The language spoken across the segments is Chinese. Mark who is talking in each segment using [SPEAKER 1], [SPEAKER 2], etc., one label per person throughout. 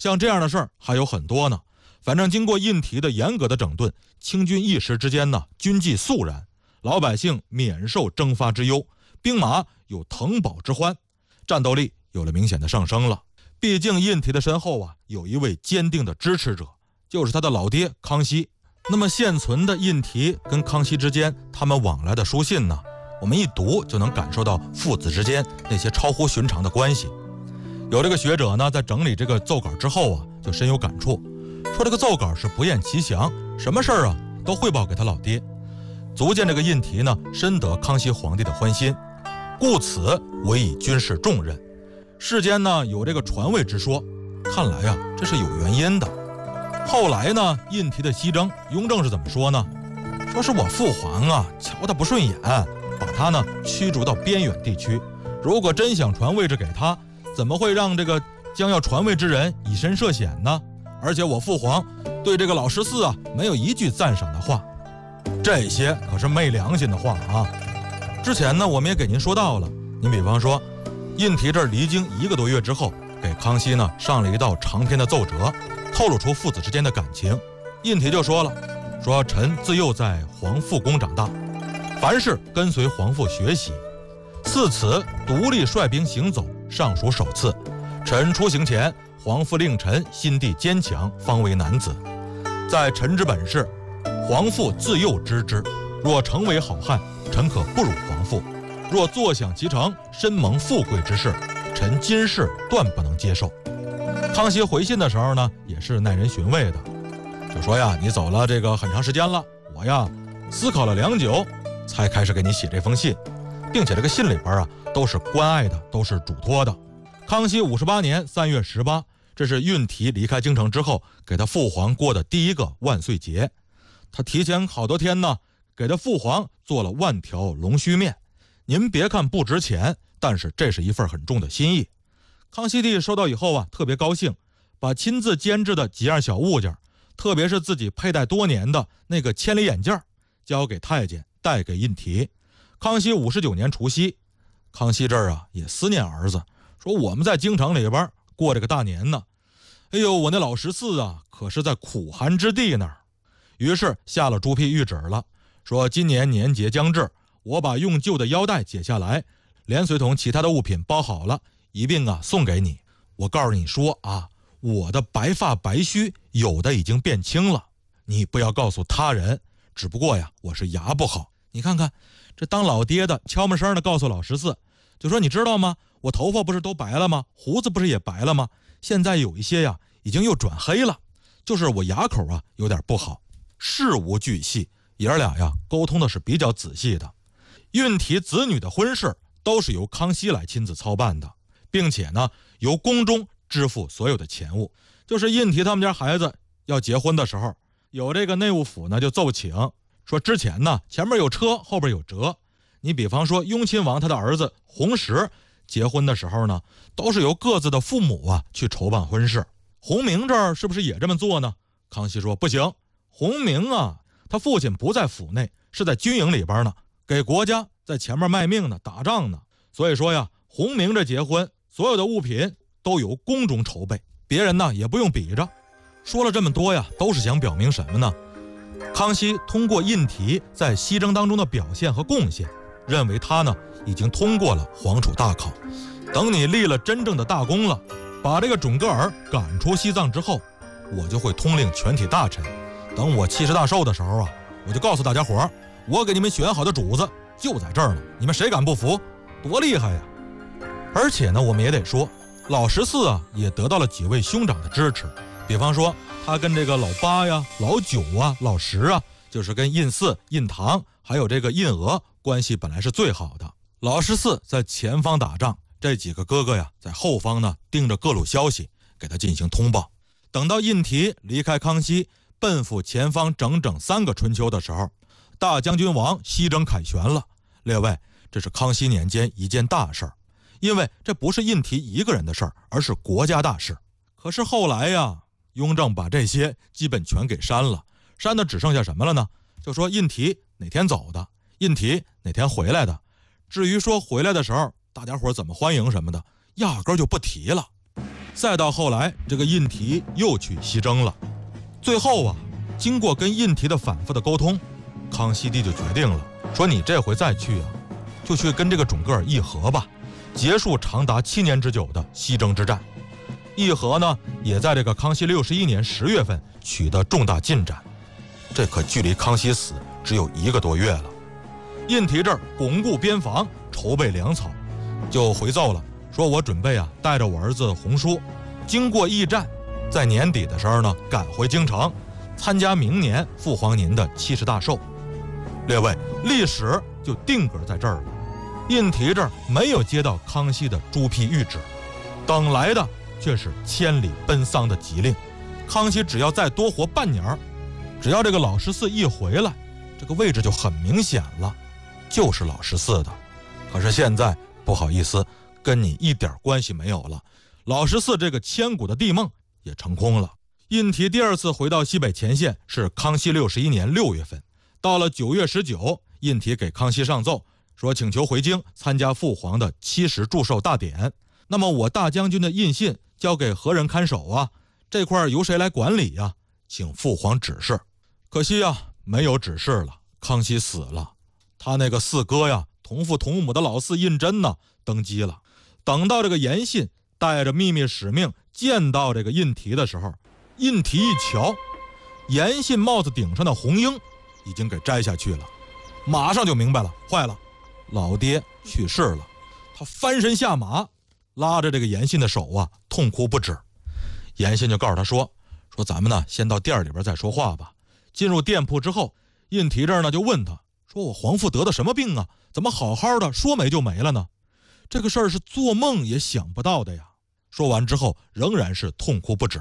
[SPEAKER 1] 像这样的事儿还有很多呢。反正经过印提的严格的整顿，清军一时之间呢，军纪肃然，老百姓免受征发之忧，兵马有腾保之欢，战斗力有了明显的上升了。毕竟印提的身后啊，有一位坚定的支持者，就是他的老爹康熙。那么现存的印提跟康熙之间他们往来的书信呢，我们一读就能感受到父子之间那些超乎寻常的关系。有这个学者呢，在整理这个奏稿之后啊，就深有感触，说这个奏稿是不厌其详，什么事儿啊都汇报给他老爹，足见这个印提呢深得康熙皇帝的欢心，故此委以军事重任。世间呢有这个传位之说，看来啊这是有原因的。后来呢，印提的西征，雍正是怎么说呢？说是我父皇啊瞧他不顺眼，把他呢驱逐到边远地区。如果真想传位置给他，怎么会让这个将要传位之人以身涉险呢？而且我父皇对这个老14啊没有一句赞赏的话，这些可是昧良心的话啊。之前呢我们也给您说到了，您比方说印提这儿离京1个多月之后，给康熙呢上了一道长篇的奏折，透露出父子之间的感情。印提就说了，说臣自幼在皇父宫长大，凡事跟随皇父学习，自此独立率兵行走，尚属首次。臣出行前，皇父令臣心地坚强，方为男子。在臣之本事，皇父自幼知之。若成为好汉，臣可不辱皇父；若坐享其成，身蒙富贵之事，臣今世断不能接受。康熙回信的时候呢，也是耐人寻味的，就说呀，你走了这个很长时间了，我呀思考了良久，才开始给你写这封信，并且这个信里边啊都是关爱的，都是嘱托的。康熙58年3月18，这是运提离开京城之后给他父皇过的第一个万岁节。他提前好多天呢，给他父皇做了万条龙须面。您别看不值钱，但是这是一份很重的心意。康熙帝收到以后啊，特别高兴，把亲自监制的几样小物件，特别是自己佩戴多年的那个千里眼镜，交给太监，带给印提。康熙59年除夕，康熙这儿啊也思念儿子，说我们在京城里边过这个大年呢，哎呦，我那老14啊可是在苦寒之地那儿。于是下了朱批谕旨了，说今年年节将至，我把用旧的腰带解下来，连随同其他的物品包好了，一并啊送给你。我告诉你说啊，我的白发白须有的已经变青了，你不要告诉他人，只不过呀我是牙不好。你看看这当老爹的悄没声的告诉老14，就说你知道吗，我头发不是都白了吗？胡子不是也白了吗？现在有一些呀已经又转黑了，就是我牙口啊有点不好。事无巨细，爷儿俩呀沟通的是比较仔细的。运提子女的婚事都是由康熙来亲自操办的，并且呢由宫中支付所有的钱物。就是印提他们家孩子要结婚的时候，有这个内务府呢就奏请说，之前呢前面有车后边有辙。你比方说雍亲王他的儿子弘时结婚的时候呢，都是由各自的父母啊去筹办婚事。弘明这儿是不是也这么做呢？康熙说不行，弘明啊他父亲不在府内，是在军营里边呢，给国家在前面卖命呢，打仗呢。所以说呀，弘明这结婚所有的物品都由宫中筹备，别人呢也不用比着。说了这么多呀，都是想表明什么呢？康熙通过印提在西征当中的表现和贡献，认为他呢已经通过了皇储大考。等你立了真正的大功了，把这个准噶尔赶出西藏之后，我就会通令全体大臣，等我70大寿的时候啊，我就告诉大家伙，我给你们选好的主子就在这儿呢，你们谁敢不服？多厉害呀！而且呢，我们也得说，老14啊也得到了几位兄长的支持。比方说他跟这个老8呀、老9啊、老10啊，就是跟印4、印唐还有这个印俄关系本来是最好的。老14在前方打仗，这几个哥哥呀在后方呢盯着各路消息，给他进行通报。等到印提离开康熙，奔赴前方整整3个春秋的时候，大将军王西征凯旋了。列位，这是康熙年间一件大事儿，因为这不是印提一个人的事儿，而是国家大事。可是后来呀，雍正把这些基本全给删了，删的只剩下什么了呢？就说印提哪天走的，印提哪天回来的。至于说回来的时候大家伙怎么欢迎什么的，压根儿就不提了。 再到后来，这个胤禔又去西征了。最后啊，经过跟胤禔的反复的沟通，康熙帝就决定了，说你这回再去啊，就去跟这个准噶尔议和吧，结束长达7年之久的西征之战。议和呢，也在这个康熙61年10月份取得重大进展。这可距离康熙死只有1个多月了。胤禔这儿巩固边防，筹备粮草，就回奏了，说我准备啊带着我儿子弘书，经过驿站，在年底的时候呢赶回京城，参加明年父皇您的70大寿。列位，历史就定格在这儿了。胤禔这儿没有接到康熙的朱批谕旨，等来的却是千里奔丧的急令。康熙只要再多活半年，只要这个老14一回来，这个位置就很明显了，就是老14的。可是现在不好意思，跟你一点关系没有了，老14这个千古的帝梦也成空了。胤禔第2次回到西北前线是康熙61年6月份，到了9月19，胤禔给康熙上奏，说请求回京参加父皇的70祝寿大典。那么我大将军的印信交给何人看守啊？这块由谁来管理呀？请父皇指示。可惜啊，没有指示了。康熙死了，他那个4哥呀，同父同母的老4胤禛呢，登基了。等到这个严信带着秘密使命见到这个胤禔的时候，胤禔一瞧，严信帽子顶上的红缨已经给摘下去了，马上就明白了，坏了，老爹去世了。他翻身下马，拉着这个严信的手啊，痛哭不止。严信就告诉他说咱们呢先到店里边再说话吧。进入店铺之后，胤禔这儿呢就问他说，我皇父得的什么病啊？怎么好好的说没就没了呢？这个事儿是做梦也想不到的呀。说完之后仍然是痛哭不止。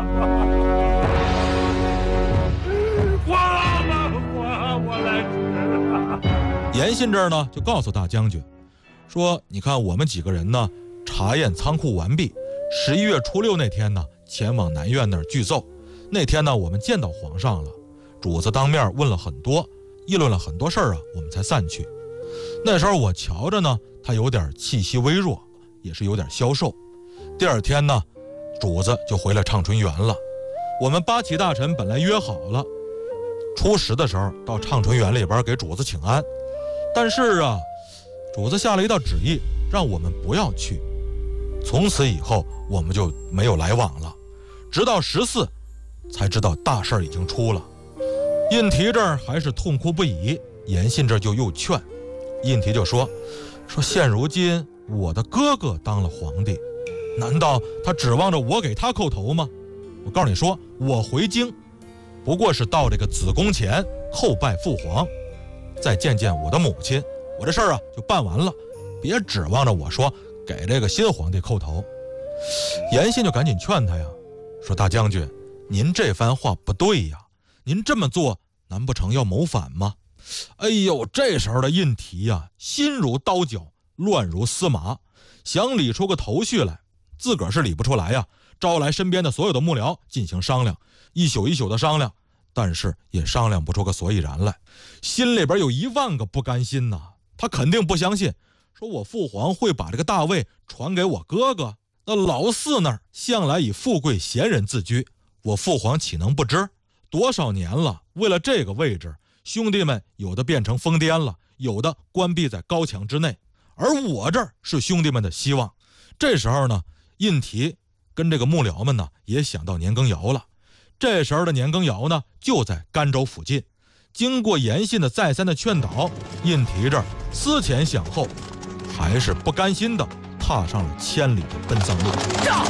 [SPEAKER 1] 我来迟了。严信这儿呢就告诉大将军说，你看我们几个人呢查验仓库完毕，11月初6那天呢前往南苑那儿聚奏。那天呢我们见到皇上了，主子当面问了很多，议论了很多事儿啊，我们才散去。那时候我瞧着呢，他有点气息微弱，也是有点消瘦。第2天呢，主子就回来畅春园了。我们8旗大臣本来约好了，初10的时候到畅春园里边给主子请安，但是啊，主子下了一道旨意，让我们不要去。从此以后，我们就没有来往了。直到14，才知道大事已经出了。胤禔这儿还是痛哭不已，严信这就又劝。胤禔就说现如今我的哥哥当了皇帝，难道他指望着我给他叩头吗？我告诉你说，我回京不过是到这个子宫前叩拜父皇，再见见我的母亲，我这事儿啊就办完了，别指望着我说给这个新皇帝叩头。严信就赶紧劝他呀，说大将军，您这番话不对呀，您这么做难不成要谋反吗？哎呦，这时候的胤禔呀，心如刀绞，乱如丝麻，想理出个头绪来，自个儿是理不出来呀，招来身边的所有的幕僚进行商量，一宿一宿的商量，但是也商量不出个所以然来，心里边有10000个不甘心呐。他肯定不相信，说我父皇会把这个大位传给我哥哥，那老4那儿向来以富贵闲人自居，我父皇岂能不知？多少年了，为了这个位置，兄弟们有的变成疯癫了，有的关闭在高墙之内，而我这儿是兄弟们的希望。这时候呢，胤禔跟这个幕僚们呢也想到年羹尧了。这时候的年羹尧呢就在甘州附近，经过严信的再三的劝导，胤禔这儿思前想后，还是不甘心的踏上了千里的奔丧路。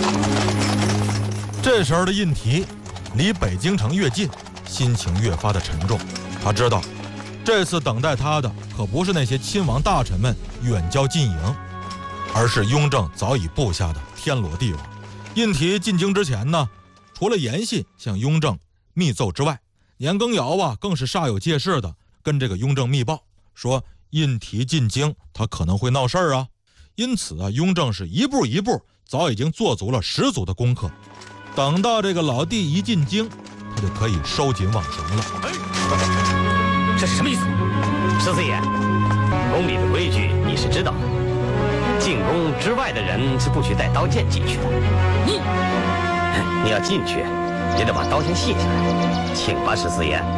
[SPEAKER 1] 这时候的胤禔离北京城越近，心情越发的沉重。他知道这次等待他的可不是那些亲王大臣们远交近迎，而是雍正早已布下的天罗地网。胤禔进京之前呢，除了严信向雍正密奏之外，年羹尧啊更是煞有介事的跟这个雍正密报说，胤禔进京他可能会闹事儿啊。因此啊，雍正是一步一步早已经做足了10足的功课，等到这个老弟一进京，他就可以收紧网绳了。
[SPEAKER 2] 这是什么意思？14爷，宫里的规矩你是知道的， 进宫之外的人是不许带刀剑进去的。你要进去，也得把刀先卸下来。请吧，十四爷。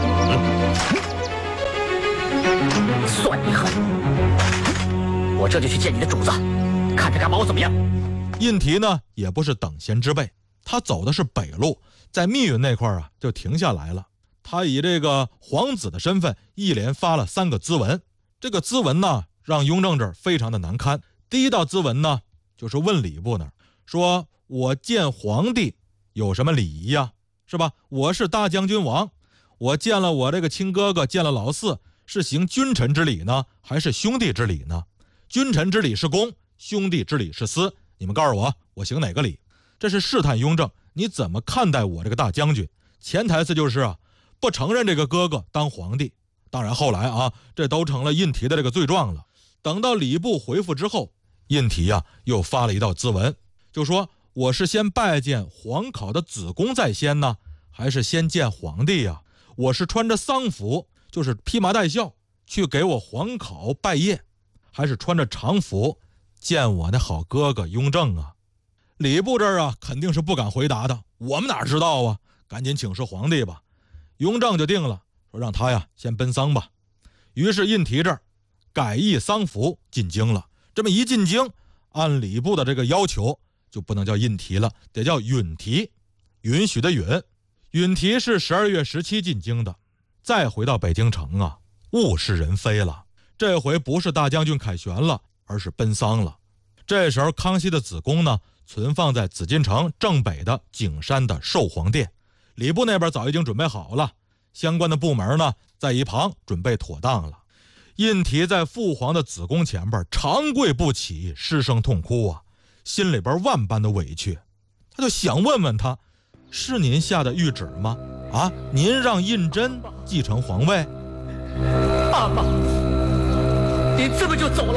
[SPEAKER 3] 算你狠！我这就去见你的主子，看他敢把我怎么样。
[SPEAKER 1] 胤禔呢，也不是等闲之辈，他走的是北路，在密云那块啊就停下来了。他以这个皇子的身份，一连发了3个咨文。这个咨文呢，让雍正这儿非常的难堪。第一道咨文呢，就是问礼部那儿，说我见皇帝有什么礼仪呀？是吧？我是大将军王，我见了我这个亲哥哥，见了老四，是行君臣之礼呢，还是兄弟之礼呢？君臣之礼是公，兄弟之礼是私。你们告诉我，我行哪个礼？这是试探雍正，你怎么看待我这个大将军？潜台词就是啊，不承认这个哥哥当皇帝。当然后来啊，这都成了胤禔的这个罪状了。等到礼部回复之后，胤禔啊又发了一道咨文，就说我是先拜见皇考的子宫在先呢，还是先见皇帝呀？我是穿着丧服，就是披麻戴孝去给我皇考拜谒，还是穿着常服见我那好哥哥雍正啊？礼部这儿啊肯定是不敢回答的，我们哪知道啊？赶紧请示皇帝吧。雍正就定了，说让他呀先奔丧吧。于是胤禔这儿改易丧服进京了。这么一进京，按礼部的这个要求，就不能叫胤禔了，得叫允禔，允许的允。允禔是12月17进京的。再回到北京城啊，物是人非了。这回不是大将军凯旋了，而是奔丧了。这时候康熙的子宫呢，存放在紫禁城正北的景山的寿皇殿。礼部那边早已经准备好了，相关的部门呢在一旁准备妥当了。胤禔在父皇的子宫前边长跪不起，失声痛哭啊，心里边万般的委屈。他就想问问他，是您下的谕旨吗？啊，您让胤禛继承皇位？
[SPEAKER 3] 阿妈，您这么就走了？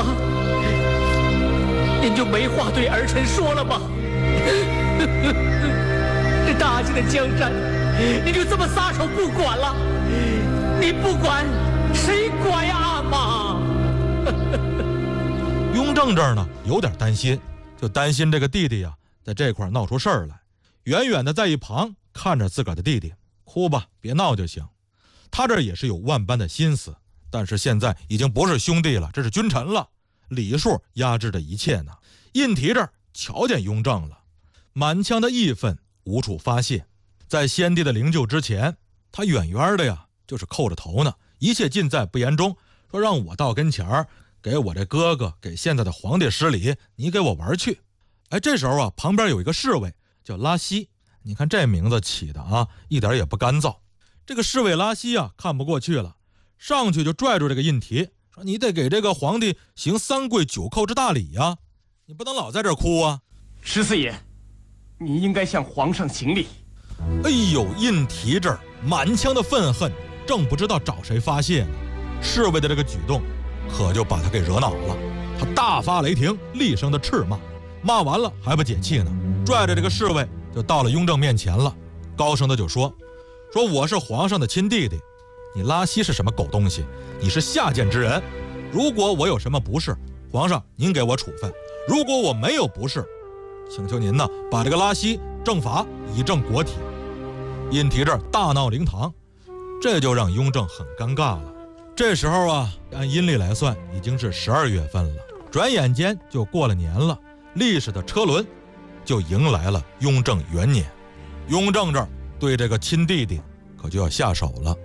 [SPEAKER 3] 您就没话对儿臣说了吗？这大清的江山，你就这么撒手不管了？你不管，谁管呀，阿妈？
[SPEAKER 1] 雍正这儿呢有点担心，就担心这个弟弟呀在这块闹出事儿来，远远的在一旁看着自个儿的弟弟，哭吧，别闹就行。他这也是有万般的心思，但是现在已经不是兄弟了，这是君臣了，礼数压制着一切呢。胤禔这儿瞧见雍正了，满腔的义愤无处发泄。在先帝的灵柩之前，他远远的呀就是叩着头呢，一切尽在不言中，说让我到跟前儿给我这哥哥，给现在的皇帝施礼，你给我玩去。哎，这时候啊，旁边有一个侍卫叫拉稀，你看这名字起的啊，一点也不干燥。这个侍卫拉稀啊看不过去了，上去就拽住这个胤禔，说你得给这个皇帝行3跪9叩之大礼呀，你不能老在这儿哭啊。
[SPEAKER 4] 十四爷，你应该向皇上行礼。
[SPEAKER 1] 哎呦，胤禔这儿满腔的愤恨，正不知道找谁发泄呢。侍卫的这个举动可就把他给惹恼了，他大发雷霆，厉声的斥骂，骂完了还不解气呢，拽着这个侍卫就到了雍正面前了，高声的就说我是皇上的亲弟弟，你拉稀是什么狗东西？你是下贱之人，如果我有什么不是，皇上您给我处分，如果我没有不是，请求您呢把这个拉稀正法，以正国体。胤禔这儿大闹灵堂，这就让雍正很尴尬了。这时候啊，按阴历来算已经是12月份了，转眼间就过了年了，历史的车轮就迎来了雍正元年。雍正这儿对这个亲弟弟可就要下手了。